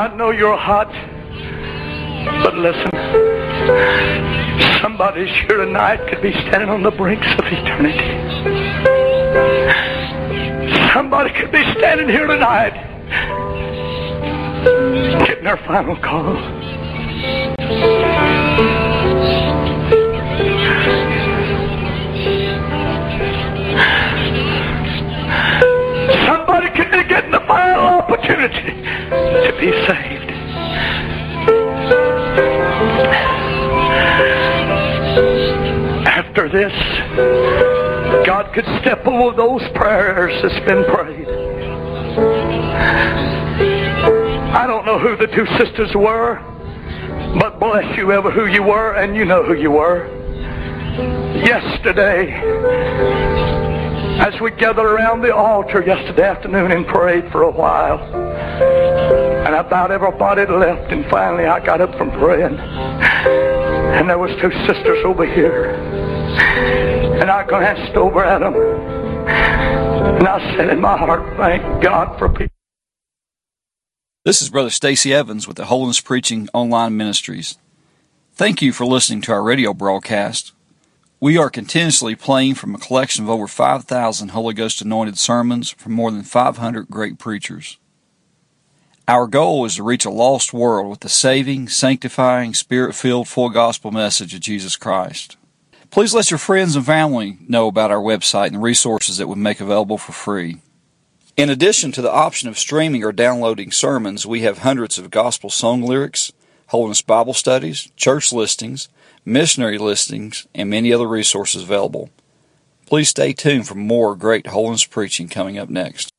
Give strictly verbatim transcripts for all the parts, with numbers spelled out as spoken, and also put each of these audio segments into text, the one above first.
I know you're hot, but listen, somebody here tonight could be standing on the brinks of eternity. Somebody could be standing here tonight getting their final call. Somebody could be getting the final opportunity to be saved. After this, God could step over those prayers that's been prayed. I don't know who the two sisters were, but bless you ever who you were, and you know who you were. Yesterday, as we gathered around the altar yesterday afternoon and prayed for a while, and about everybody had left, and finally I got up from praying, and there was two sisters over here, and I glanced over at them, and I said in my heart, thank God for people. This is Brother Stacy Evans with the Holiness Preaching Online Ministries. Thank you for listening to our radio broadcast. We are continuously playing from a collection of over five thousand Holy Ghost anointed sermons from more than five hundred great preachers. Our goal is to reach a lost world with the saving, sanctifying, Spirit-filled, full gospel message of Jesus Christ. Please let your friends and family know about our website and the resources that we make available for free. In addition to the option of streaming or downloading sermons, we have hundreds of gospel song lyrics, Holiness Bible studies, church listings, missionary listings, and many other resources available. Please stay tuned for more great holiness preaching coming up next.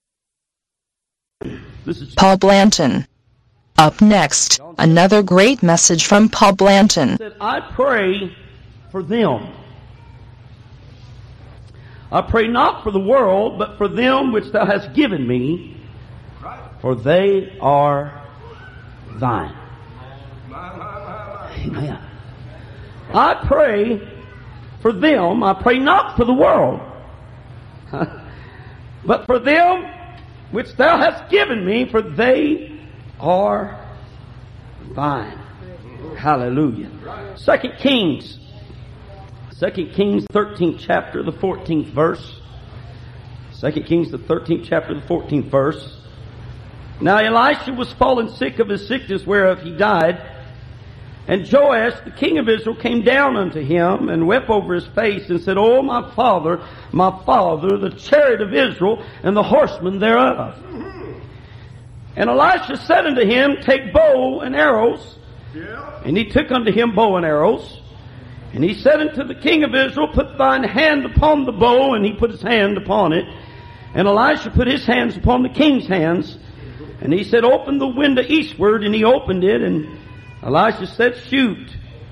Paul Blanton. Up next, another great message from Paul Blanton. I pray for them. I pray not for the world, but for them which thou hast given me, for they are thine. Amen. I pray for them. I pray not for the world, but for them which thou hast given me, for they are thine. Hallelujah. Second Kings. Second Kings, thirteenth chapter, the fourteenth verse. Second Kings, the thirteenth chapter, the fourteenth verse. Now Elisha was fallen sick of his sickness whereof he died. And Joash, the king of Israel, came down unto him and wept over his face and said, O my father, my father, the chariot of Israel and the horsemen thereof. And Elisha said unto him, Take bow and arrows. And he took unto him bow and arrows. And he said unto the king of Israel, Put thine hand upon the bow. And he put his hand upon it. And Elisha put his hands upon the king's hands. And he said, Open the window eastward. And he opened it. And Elisha said, Shoot.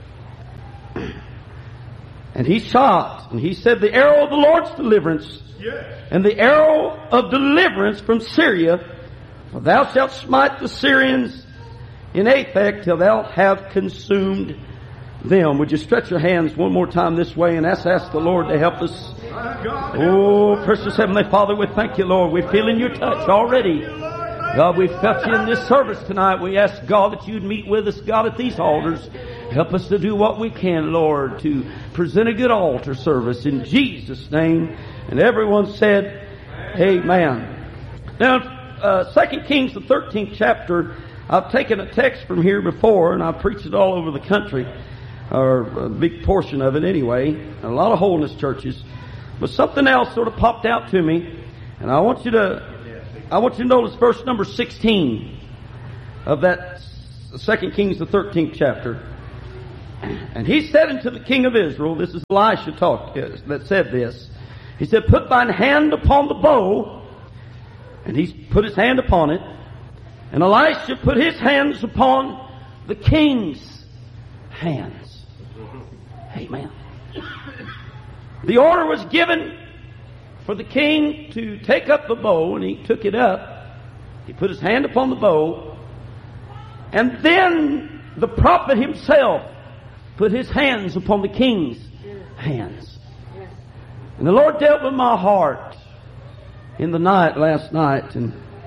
And he shot. And he said, The arrow of the Lord's deliverance. And the arrow of deliverance from Syria. For thou shalt smite the Syrians in Aphek till thou have consumed them. Would you stretch your hands one more time this way and ask, ask the Lord to help us? Oh, precious Heavenly Father, we thank you, Lord. We're feeling your touch already. God, we felt you in this service tonight. We ask, God, that you'd meet with us, God, at these altars. Help us to do what we can, Lord, to present a good altar service in Jesus' name. And everyone said, Amen. Now, uh, Second Kings, the thirteenth chapter, I've taken a text from here before, and I've preached it all over the country, or a big portion of it anyway, a lot of holiness churches. But something else sort of popped out to me, and I want you to, I want you to notice verse number sixteen of that Second Kings, the thirteenth chapter. And he said unto the king of Israel, this is Elisha talk, that said this. He said, Put thine hand upon the bow. And he put his hand upon it. And Elisha put his hands upon the king's hands. Amen. The order was given for the king to take up the bow, and he took it up. He put his hand upon the bow. And then the prophet himself put his hands upon the king's hands. And the Lord dealt with my heart in the night last night, and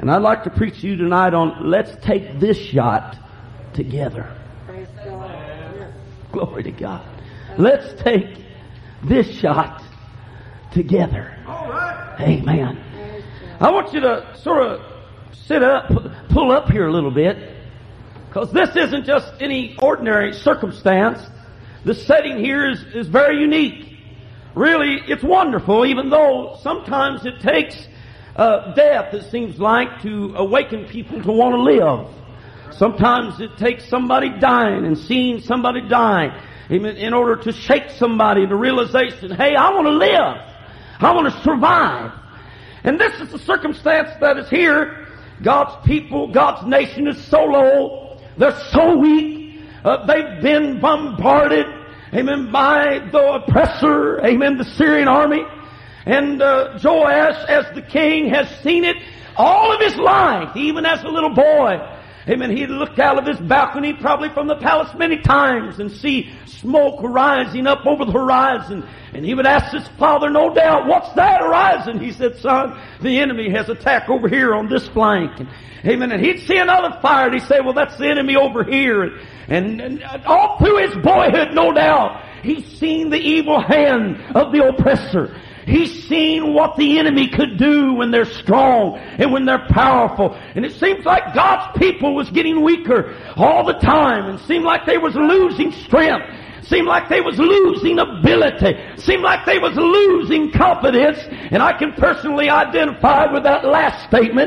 And I'd like to preach to you tonight on let's take this shot together. Praise God. Glory to God. Let's take this shot together. All right. Amen. I want you to sort of sit up, pull up here a little bit, because this isn't just any ordinary circumstance. The setting here is, is very unique. Really, it's wonderful, even though sometimes it takes uh, death, it seems like, to awaken people to want to live. Sometimes it takes somebody dying and seeing somebody dying in order to shake somebody into realization, hey, I want to live. I want to survive. And this is the circumstance that is here. God's people, God's nation is so low. They're so weak. Uh, they've been bombarded, amen, by the oppressor, amen, the Syrian army. And uh, Joash, as the king, has seen it all of his life, even as a little boy. Amen. He'd looked out of his balcony, probably from the palace, many times and see smoke rising up over the horizon. And he would ask his father, no doubt, what's that horizon? He said, son, the enemy has attacked over here on this flank. And, amen. And he'd see another fire, and he'd say, well, that's the enemy over here. And, and, and all through his boyhood, no doubt, he's seen the evil hand of the oppressor. He's seen what the enemy could do when they're strong and when they're powerful. And it seems like God's people was getting weaker all the time and seemed like they was losing strength. Seemed like they was losing ability. Seemed like they was losing confidence. And I can personally identify with that last statement.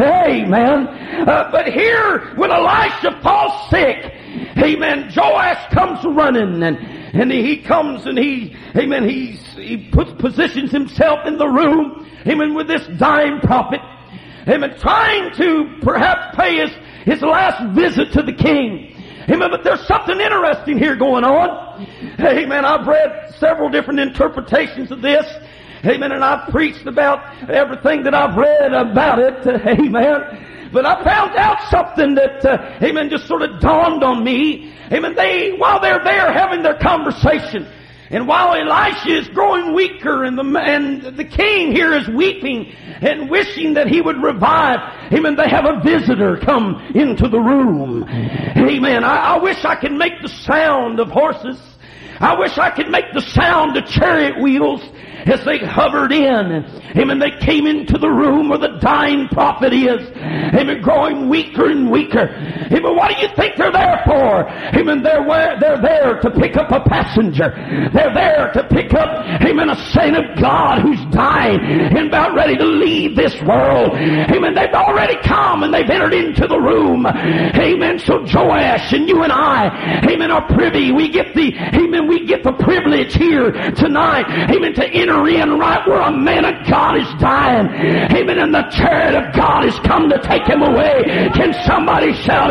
Amen. Uh, but here, when Elisha falls sick, amen, Joash comes running and And he comes and he, amen, he's, he puts, positions himself in the room, amen, with this dying prophet, amen, trying to perhaps pay his, his last visit to the king. Amen, but there's something interesting here going on. Amen, I've read several different interpretations of this. Amen, and I've preached about everything that I've read about it. Amen. But I found out something that, uh, amen, just sort of dawned on me. Amen, they, while they're there having their conversation, and while Elisha is growing weaker, and the, and the king here is weeping and wishing that he would revive, amen, they have a visitor come into the room. Amen, I, I wish I could make the sound of horses. I wish I could make the sound of chariot wheels as they hovered in. Amen. They came into the room where the dying prophet is. Amen. Growing weaker and weaker. Amen. What do you think they're there for? Amen. They're where, they're there to pick up a passenger. They're there to pick up, amen, a saint of God who's dying and about ready to leave this world. Amen. They've already come and they've entered into the room. Amen. So Joash and you and I, amen, are privy. We get the, amen, we get the privilege here tonight, amen, to enter in right where a man of God is dying. Amen. And the chariot of God has come to take him away. Can somebody shout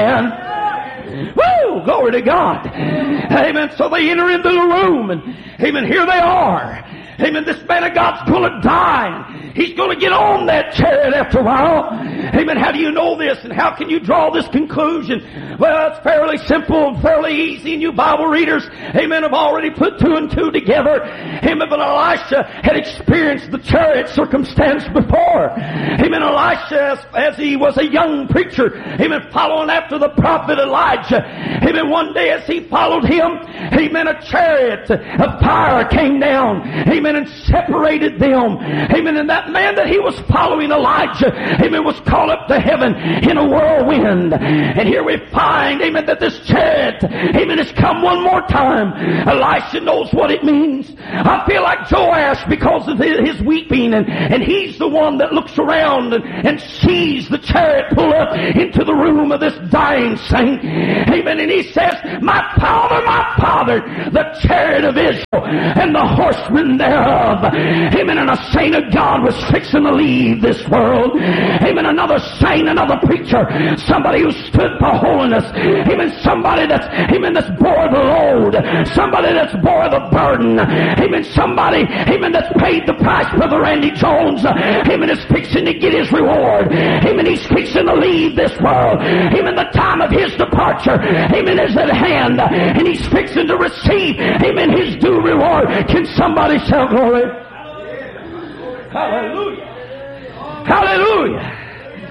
amen? Woo! Glory to God. Amen. So they enter into the room and, amen, here they are. Amen. This man of God's going to die. He's going to get on that chariot after a while. Amen. How do you know this? And how can you draw this conclusion? Well, it's fairly simple, fairly easy, and you Bible readers, amen, have already put two and two together. Amen. But Elisha had experienced the chariot circumstance before. Amen. Elisha, as, as he was a young preacher, amen, following after the prophet Elijah. Amen. One day as he followed him, amen, a chariot of fire came down. Amen. And separated them. Amen. And that man that he was following, Elijah, amen, was caught up to heaven in a whirlwind. And here we find, amen, that this chariot, amen, has come one more time. Elisha knows what it means. I feel like Joash because of his weeping, and, and he's the one that looks around and, and sees the chariot pull up into the room of this dying saint. Amen. And he says, my father, my father, the chariot of Israel and the horsemen thereof. Amen. And a saint of God was fixing to leave this world. Amen. Another saint, another preacher, somebody who stood for holiness. Amen. Somebody that's, amen, that's bore the load. Somebody that's bore the burden. Amen. Somebody, amen, that's paid the price. Brother Randy Jones, amen, is fixing to get his reward. Amen. He's fixing to leave this world. Amen. The time of his departure, amen, is at hand. And he's fixing to receive, amen, his due reward. Can somebody shout glory? Hallelujah. Hallelujah.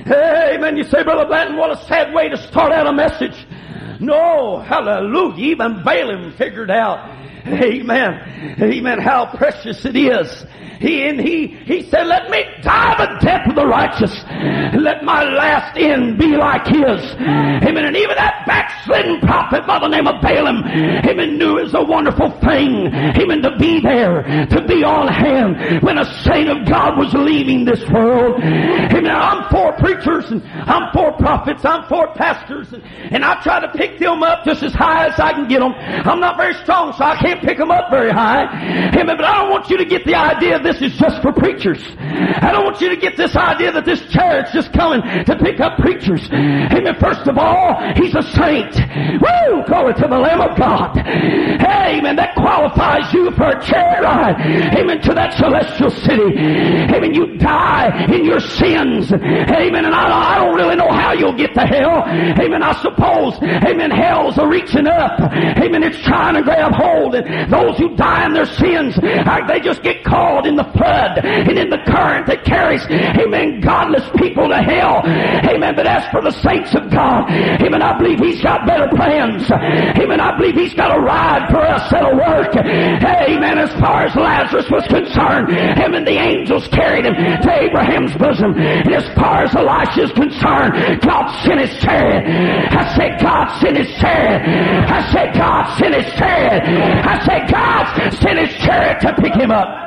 Amen. You say, Brother Blanton, what a sad way to start out a message. No, hallelujah. Even Balaam figured out, amen, amen, how precious it is. He and he he said, let me die the death of the righteous, and let my last end be like his. Amen. And even that backslidden prophet by the name of Balaam, amen, knew it was a wonderful thing, amen, to be there, to be on hand when a saint of God was leaving this world. Amen. I'm for preachers, and I'm for prophets, I'm for pastors, and, and I try to pick them up just as high as I can get them. I'm not very strong, so I can't pick them up very high. Amen. But I don't want you to get the idea that this is just for preachers. I don't want you to get this idea that this chair is just coming to pick up preachers. Amen. First of all, he's a saint. Woo! Glory to the Lamb of God. Amen. That qualifies you for a chair ride. Amen. To that celestial city. Amen. You die in your sins. Amen. And I, I don't really know how you'll get to hell. Amen. I suppose, amen, hell's a reaching up. Amen. It's trying to grab hold. And those who die in their sins, they just get caught in the flood and in the current that carries, amen, godless people to hell. Amen. But as for the saints of God, amen, I believe he's got better plans. Amen. I believe he's got a ride for us that'll work. Amen. As far as Lazarus was concerned, amen, the angels carried him to Abraham's bosom. And as far as Elisha is concerned, God sent his chariot. I said, God sent his chariot. I said, God sent his chariot. I said, God sent his chariot to pick him up.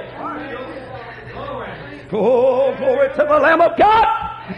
Oh, glory to the Lamb of God.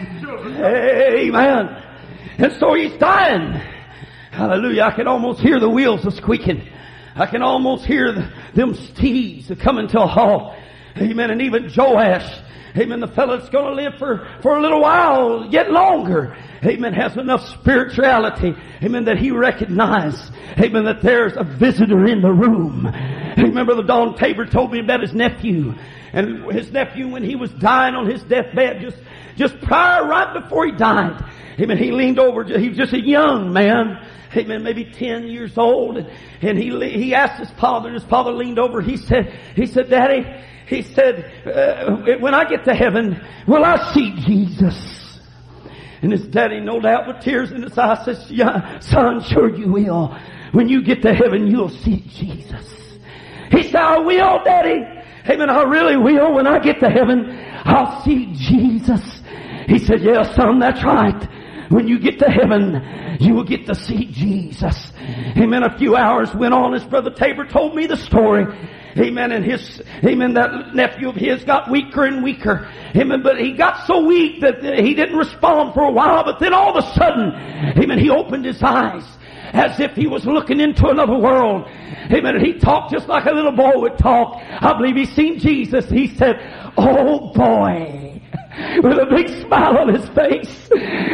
Amen. And so he's dying. Hallelujah. I can almost hear the wheels a squeaking. I can almost hear the, them steeds coming to a halt. Amen. And even Joash, amen, the fellow that's going to live for, for a little while, yet longer, amen, has enough spirituality, amen, that he recognized, amen, that there's a visitor in the room. Remember, the Don Tabor told me about his nephew. And his nephew, when he was dying on his deathbed, just, just prior, right before he died, amen, he leaned over, he was just a young man, amen, maybe ten years old, and, and he, he asked his father, and his father leaned over, he said, he said, Daddy, he said, uh, when I get to heaven, will I see Jesus? And his daddy, no doubt with tears in his eyes, says, yeah, son, sure you will. When you get to heaven, you'll see Jesus. He said, I will, Daddy. Amen, I really will. When I get to heaven, I'll see Jesus. He said, yes, son, that's right. When you get to heaven, you will get to see Jesus. Amen. A few hours went on as Brother Tabor told me the story. Amen. And his, amen, that nephew of his got weaker and weaker. Amen. But he got so weak that he didn't respond for a while. But then all of a sudden, amen, he opened his eyes as if he was looking into another world. Amen. And he talked just like a little boy would talk. I believe he seen Jesus. He said, oh boy. With a big smile on his face.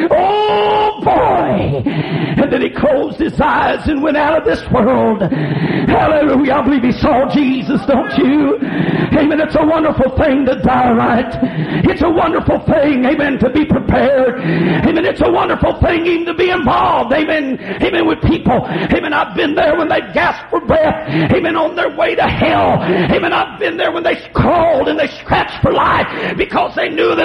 Oh boy. And then he closed his eyes and went out of this world. Hallelujah. I believe he saw Jesus, don't you? Amen. It's a wonderful thing to die right. It's a wonderful thing, amen, to be prepared. Amen. It's a wonderful thing even to be involved. Amen. Amen. With people. Amen. I've been there when they gasped for breath. Amen. On their way to hell. Amen. I've been there when they crawled and they scratched for life because they knew that